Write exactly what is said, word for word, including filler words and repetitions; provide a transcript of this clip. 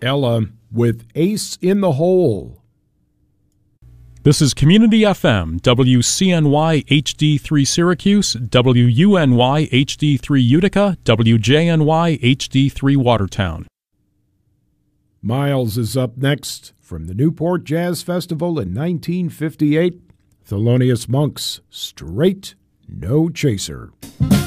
Ella with Ace in the Hole. This is Community F M, W C N Y H D three Syracuse, W U N Y H D three Utica, W J N Y H D three Watertown. Miles is up next from the Newport Jazz Festival in nineteen fifty-eight. Thelonious Monk's Straight No Chaser.